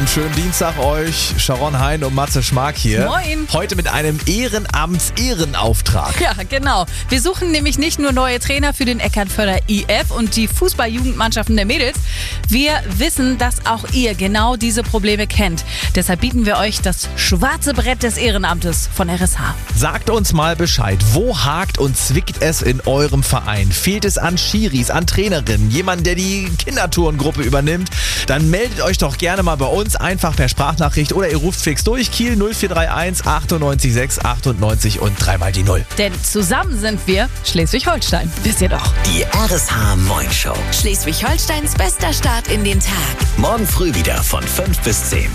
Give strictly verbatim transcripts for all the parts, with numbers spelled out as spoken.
schönen Dienstag euch. Sharon Hein und Matze Schmark hier. Moin. Heute mit einem Ehrenamts-Ehrenauftrag. Ja, genau. Wir suchen nämlich nicht nur neue Trainer für den Eckernförder I F und die Fußball-Jugendmannschaften der Mädels. Wir wissen, dass auch ihr genau diese Probleme kennt. Deshalb bieten wir euch das schwarze Brett des Ehrenamtes von R S H. Sagt uns mal Bescheid. Wo hakt und zwickt es in eurem Verein? Fehlt es an Schiris, an Trainerinnen, jemanden, der die Kindertourengruppe übernimmt? Dann meldet euch doch gerne mal bei uns, einfach per Sprachnachricht oder ihr ruft fix durch. Kiel null vier drei eins achtundneunzig sechs achtundneunzig und dreimal die Null. Denn zusammen sind wir Schleswig-Holstein. Wisst ihr doch. Die R S H Moin Show. Schleswig-Holsteins bester Start in den Tag. Morgen früh wieder von fünf bis zehn.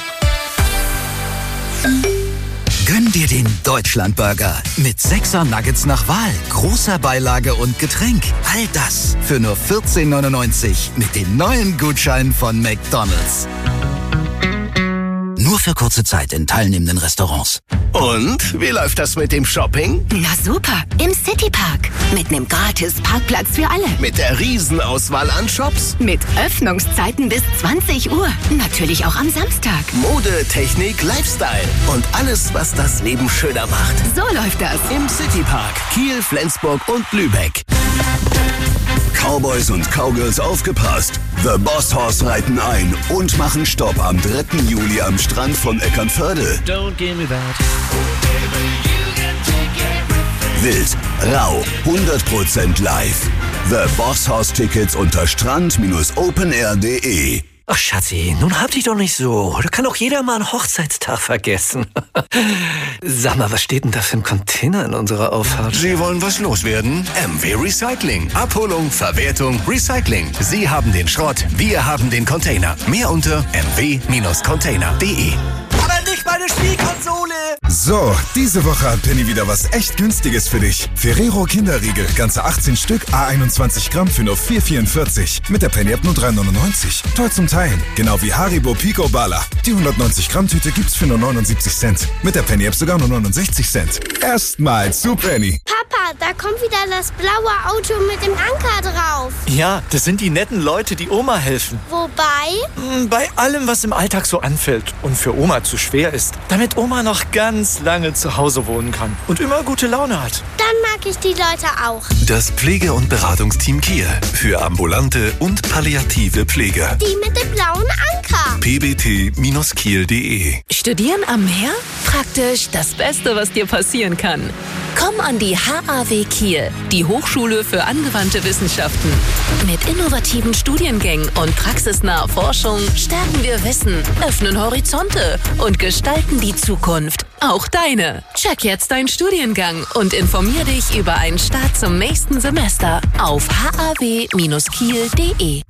Gönn dir den Deutschlandburger mit sechser Nuggets nach Wahl, großer Beilage und Getränk. All das für nur vierzehn neunundneunzig mit dem neuen Gutschein von McDonald's. Nur für kurze Zeit in teilnehmenden Restaurants. Und? Wie läuft das mit dem Shopping? Na super, im Citypark. Mit nem gratis Parkplatz für alle. Mit der Riesenauswahl an Shops? Mit Öffnungszeiten bis zwanzig Uhr. Natürlich auch am Samstag. Mode, Technik, Lifestyle. Und alles, was das Leben schöner macht. So läuft das. Im Citypark. Kiel, Flensburg und Lübeck. Cowboys und Cowgirls aufgepasst. The Boss Horse reiten ein und machen Stopp am dritten Juli am Strand von Eckernförde. Don't give me that. Wild, rau, hundert Prozent live. The Boss Horse Tickets unter strand Bindestrich openair punkt de. Ach Schatzi, nun hab dich doch nicht so. Da kann auch jeder mal einen Hochzeitstag vergessen. Sag mal, was steht denn da für ein Container in unserer Auffahrt? Sie wollen was loswerden? M W Recycling. Abholung, Verwertung, Recycling. Sie haben den Schrott, wir haben den Container. Mehr unter m w Bindestrich container punkt de. Aber nicht meine Spielkonsole! So, diese Woche hat Penny wieder was echt Günstiges für dich. Ferrero Kinderriegel, ganze achtzehn Stück, a einundzwanzig Gramm für nur vier vierundvierzig. Mit der Penny-App nur drei neunundneunzig. Toll zum Teilen. Genau wie Haribo Pico Bala. Die hundertneunzig Gramm Tüte gibt's für nur neunundsiebzig Cent. Mit der Penny-App sogar nur neunundsechzig Cent. Erstmal zu Penny. Papa, da kommt wieder das blaue Auto mit dem Anker drauf. Ja, das sind die netten Leute, die Oma helfen. Wobei? Bei allem, was im Alltag so anfällt und für Oma zu schwer ist. Damit Oma noch ganz lange zu Hause wohnen kann und immer gute Laune hat. Dann mag ich die Leute auch. Das Pflege- und Beratungsteam Kiel. Für ambulante und palliative Pflege. Die mit dem blauen Anker. p b t kiel punkt de. Studieren am Meer? Praktisch das Beste, was dir passieren kann. Komm an die H A W Kiel, die Hochschule für angewandte Wissenschaften. Mit innovativen Studiengängen und praxisnaher Forschung stärken wir Wissen, öffnen Horizonte und gestalten die Zukunft. Auch deine. Check jetzt deinen Studiengang und informier dich über einen Start zum nächsten Semester auf h a w kiel punkt de.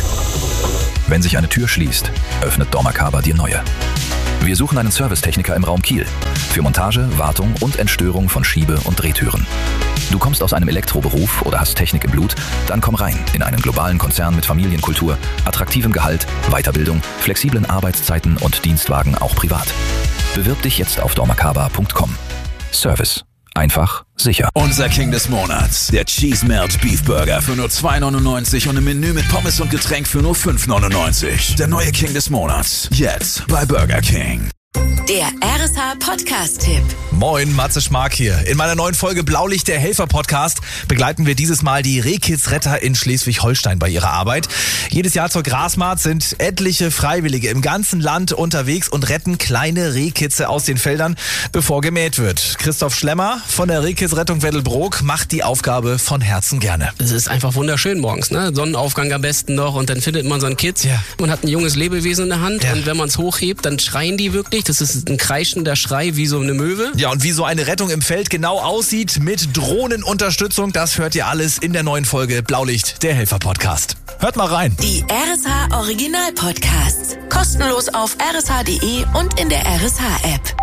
Wenn sich eine Tür schließt, öffnet dormakaba die neue. Wir suchen einen Servicetechniker im Raum Kiel für Montage, Wartung und Entstörung von Schiebe- und Drehtüren. Du kommst aus einem Elektroberuf oder hast Technik im Blut? Dann komm rein in einen globalen Konzern mit Familienkultur, attraktivem Gehalt, Weiterbildung, flexiblen Arbeitszeiten und Dienstwagen auch privat. Bewirb dich jetzt auf dormakaba punkt com. Service. Einfach, sicher. Unser King des Monats. Der Cheese Melt Beef Burger für nur zwei neunundneunzig und ein Menü mit Pommes und Getränk für nur fünf neunundneunzig. Der neue King des Monats. Jetzt bei Burger King. Der R S H Podcast-Tipp. Moin, Matze Schmark hier. In meiner neuen Folge Blaulicht, der Helfer-Podcast, begleiten wir dieses Mal die Rehkitzretter in Schleswig-Holstein bei ihrer Arbeit. Jedes Jahr zur Grasmarkt sind etliche Freiwillige im ganzen Land unterwegs und retten kleine Rehkitze aus den Feldern, bevor gemäht wird. Christoph Schlemmer von der Rehkitzrettung Weddelbrook macht die Aufgabe von Herzen gerne. Es ist einfach wunderschön morgens, ne? Sonnenaufgang am besten noch und dann findet man so ein Kitz. Ja. Man hat ein junges Lebewesen in der Hand ja. Und wenn man es hochhebt, dann schreien die wirklich. Das ist ein kreischender Schrei wie so eine Möwe. Ja, und wie so eine Rettung im Feld genau aussieht mit Drohnenunterstützung, das hört ihr alles in der neuen Folge Blaulicht, der Helfer-Podcast. Hört mal rein. Die R S H Original-Podcasts. Kostenlos auf r s h punkt de und in der R S H-App.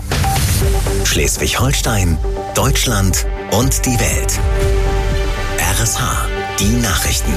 Schleswig-Holstein, Deutschland und die Welt. R S H, die Nachrichten.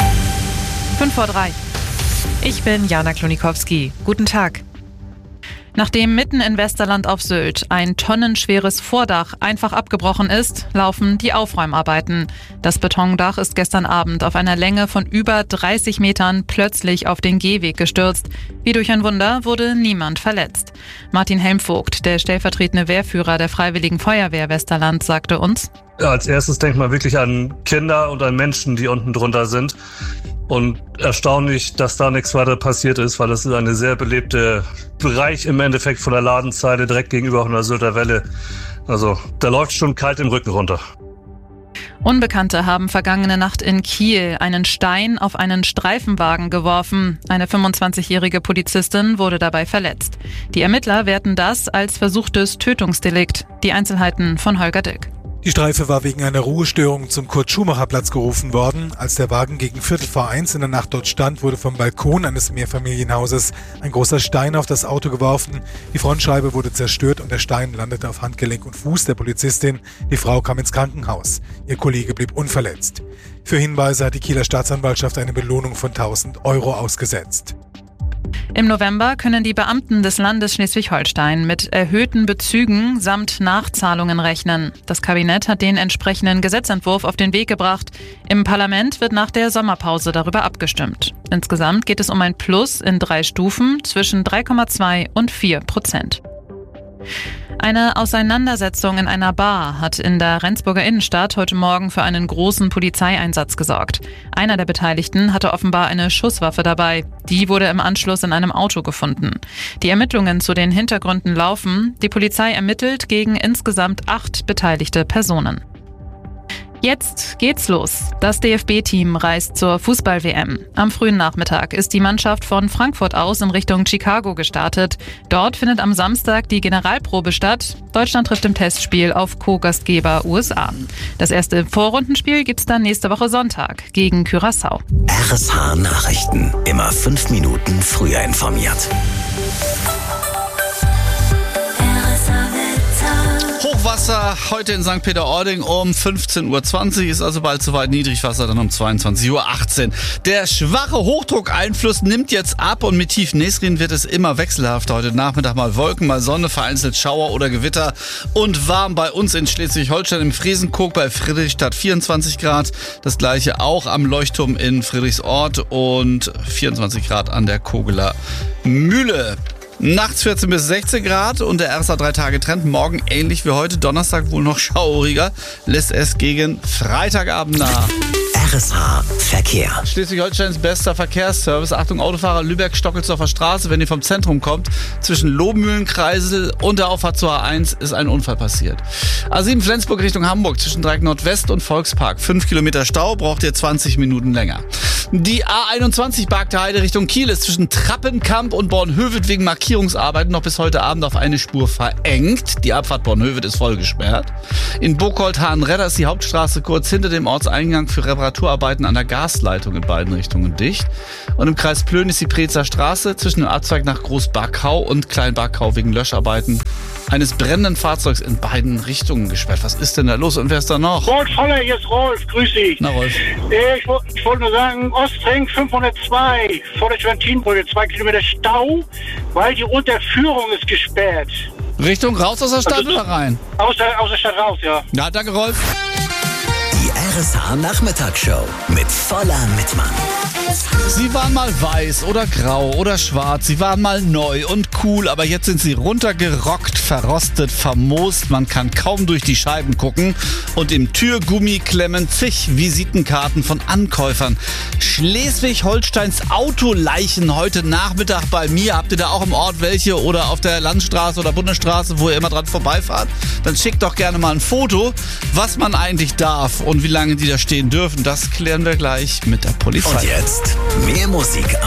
fünf vor drei. Ich bin Jana Klonikowski. Guten Tag. Nachdem mitten in Westerland auf Sylt ein tonnenschweres Vordach einfach abgebrochen ist, laufen die Aufräumarbeiten. Das Betondach ist gestern Abend auf einer Länge von über dreißig Metern plötzlich auf den Gehweg gestürzt. Wie durch ein Wunder wurde niemand verletzt. Martin Helmvogt, der stellvertretende Wehrführer der Freiwilligen Feuerwehr Westerland, sagte uns: Ja, als erstes denkt man wirklich an Kinder und an Menschen, die unten drunter sind. Und erstaunlich, dass da nichts weiter passiert ist, weil das ist eine sehr belebte Bereich im Endeffekt von der Ladenzeile direkt gegenüber von der Sylter Welle. Also da läuft schon kalt im Rücken runter. Unbekannte haben vergangene Nacht in Kiel einen Stein auf einen Streifenwagen geworfen. Eine fünfundzwanzigjährige Polizistin wurde dabei verletzt. Die Ermittler werten das als versuchtes Tötungsdelikt. Die Einzelheiten von Holger Dilk. Die Streife war wegen einer Ruhestörung zum Kurt-Schumacher-Platz gerufen worden. Als der Wagen gegen Viertel vor eins in der Nacht dort stand, wurde vom Balkon eines Mehrfamilienhauses ein großer Stein auf das Auto geworfen. Die Frontscheibe wurde zerstört und der Stein landete auf Handgelenk und Fuß der Polizistin. Die Frau kam ins Krankenhaus. Ihr Kollege blieb unverletzt. Für Hinweise hat die Kieler Staatsanwaltschaft eine Belohnung von tausend Euro ausgesetzt. Im November können die Beamten des Landes Schleswig-Holstein mit erhöhten Bezügen samt Nachzahlungen rechnen. Das Kabinett hat den entsprechenden Gesetzentwurf auf den Weg gebracht. Im Parlament wird nach der Sommerpause darüber abgestimmt. Insgesamt geht es um ein Plus in drei Stufen zwischen drei Komma zwei und vier Prozent. Eine Auseinandersetzung in einer Bar hat in der Rendsburger Innenstadt heute Morgen für einen großen Polizeieinsatz gesorgt. Einer der Beteiligten hatte offenbar eine Schusswaffe dabei. Die wurde im Anschluss in einem Auto gefunden. Die Ermittlungen zu den Hintergründen laufen. Die Polizei ermittelt gegen insgesamt acht beteiligte Personen. Jetzt geht's los. Das D F B-Team reist zur Fußball-W M. Am frühen Nachmittag ist die Mannschaft von Frankfurt aus in Richtung Chicago gestartet. Dort findet am Samstag die Generalprobe statt. Deutschland trifft im Testspiel auf Co-Gastgeber U S A. Das erste Vorrundenspiel gibt's dann nächste Woche Sonntag gegen Curaçao. R S H Nachrichten. Immer fünf Minuten früher informiert. Hochwasser heute in Sankt Peter-Ording um fünfzehn Uhr zwanzig, ist also bald soweit. Niedrigwasser dann um zweiundzwanzig Uhr achtzehn. Der schwache Hochdruckeinfluss nimmt jetzt ab und mit Tief Nesrin wird es immer wechselhafter. Heute Nachmittag mal Wolken, mal Sonne, vereinzelt Schauer oder Gewitter und warm bei uns in Schleswig-Holstein im Friesenkog bei Friedrichstadt vierundzwanzig Grad. Das gleiche auch am Leuchtturm in Friedrichsort und vierundzwanzig Grad an der Kogeler Mühle. Nachts vierzehn bis sechzehn Grad und der R S A drei Tage Trend. Morgen ähnlich wie heute, Donnerstag wohl noch schaueriger, lässt es gegen Freitagabend nach. R S H Verkehr. Schleswig-Holsteins bester Verkehrsservice. Achtung Autofahrer, Lübeck-Stockelsdorfer Straße. Wenn ihr vom Zentrum kommt, zwischen Lohmühlen-Kreisel und der Auffahrt zur A eins ist ein Unfall passiert. A sieben Flensburg Richtung Hamburg zwischen Dreieck Nordwest und Volkspark. fünf Kilometer Stau, braucht ihr zwanzig Minuten länger. Die A einundzwanzig Barkter Heide Richtung Kiel ist zwischen Trappenkamp und Bornhöved wegen Markierungsarbeiten noch bis heute Abend auf eine Spur verengt. Die Abfahrt Bornhöved ist voll gesperrt. In Burgholt-Hahnredder ist die Hauptstraße kurz hinter dem Ortseingang für Reparaturarbeiten an der Gasleitung in beiden Richtungen dicht. Und im Kreis Plön ist die Prezer Straße zwischen dem Abzweig nach Großbarkau und Kleinbarkau wegen Löscharbeiten eines brennenden Fahrzeugs in beiden Richtungen gesperrt. Was ist denn da los und wer ist da noch? Rolf Voller, hier ist Rolf, grüß dich. Na Rolf. Äh, ich, ich wollte nur sagen, Ostring fünfhundertzwei vor der Schwantinbrücke, zwei Kilometer Stau, weil die Unterführung ist gesperrt. Richtung raus aus der Stadt also, oder rein? Aus der, aus der Stadt raus, ja. Ja, danke Rolf. Die R S H Nachmittagsshow mit Voller Mittmann. Sie waren mal weiß oder grau oder schwarz, sie waren mal neu und cool, aber jetzt sind sie runtergerockt, verrostet, vermoost, man kann kaum durch die Scheiben gucken und im Türgummi klemmen zig Visitenkarten von Ankäufern. Schleswig-Holsteins Autoleichen heute Nachmittag bei mir. Habt ihr da auch im Ort welche oder auf der Landstraße oder Bundesstraße, wo ihr immer dran vorbeifahrt? Dann schickt doch gerne mal ein Foto, was man eigentlich darf und wie lange die da stehen dürfen. Das klären wir gleich mit der Polizei. Und jetzt mehr Musik